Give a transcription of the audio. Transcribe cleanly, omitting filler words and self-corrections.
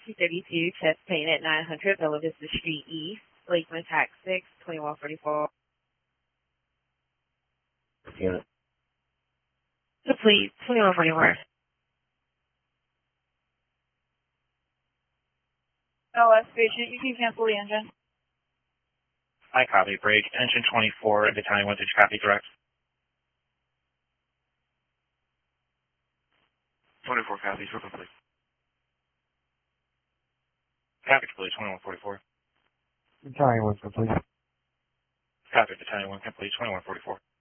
232, chest pain at 900 Bella Vista Street East, Lakeland Tax 6, 2144. Unit. Complete, 2144. LS patient, you can cancel the engine. I copy. Break. Engine 24 at Battalion 1, did you copy correct? 24 copies, we're complete. Copy, complete, 2144. Battalion 1 complete. Copy, Battalion 1 complete, 2144.